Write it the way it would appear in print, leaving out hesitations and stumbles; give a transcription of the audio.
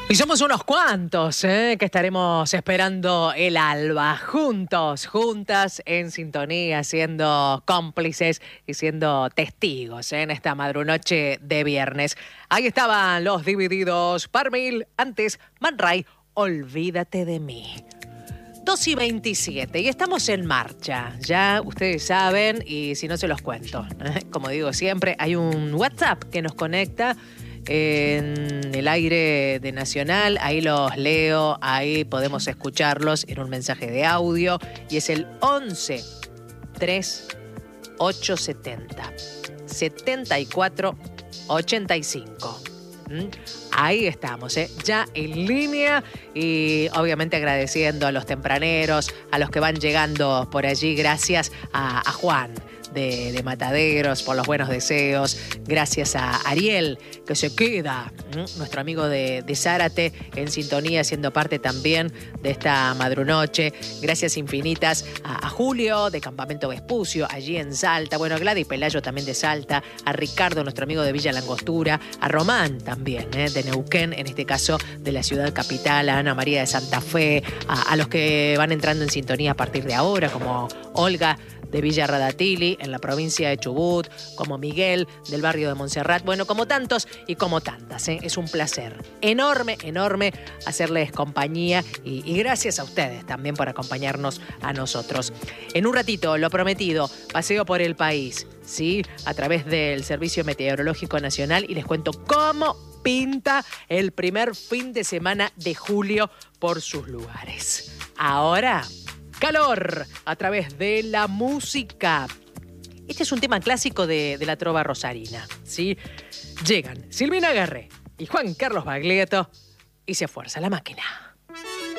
Y somos unos cuantos, que estaremos esperando el alba, juntos, juntas, en sintonía, siendo cómplices y siendo testigos en esta madrunoche de viernes. Ahí estaban los Divididos, Parmil, antes Man Ray, Olvídate de mí. 2:27 y estamos en marcha, ya ustedes saben, y si no se los cuento. Como digo siempre, hay un WhatsApp que nos conecta en el aire de Nacional, ahí los leo, ahí podemos escucharlos en un mensaje de audio, y es el 11 3 870 74 85. Ahí estamos, ya en línea, y obviamente agradeciendo a los tempraneros, a los que van llegando por allí. Gracias a Juan de Mataderos por los buenos deseos. Gracias a Ariel, que se queda, nuestro amigo de Zárate, en sintonía, siendo parte también de esta madrunoche. Gracias infinitas a Julio de Campamento Vespucio, allí en Salta. Bueno, a Gladys Pelayo también de Salta, a Ricardo, nuestro amigo de Villa Langostura, a Román también, de Neuquén, en este caso de la ciudad capital, a Ana María de Santa Fe, a los que van entrando en sintonía a partir de ahora, como Olga de Villa Radatili, en la provincia de Chubut, como Miguel del barrio de Montserrat, bueno, como tantos y como tantas. Es un placer enorme, enorme hacerles compañía, y gracias a ustedes también por acompañarnos a nosotros. En un ratito, lo prometido, paseo por el país, ¿sí? A través del Servicio Meteorológico Nacional, y les cuento cómo pinta el primer fin de semana de julio por sus lugares. Ahora, calor a través de la música. Este es un tema clásico de la trova rosarina, ¿sí? Llegan Silvina Garré y Juan Carlos Baglietto y se fuerza la máquina.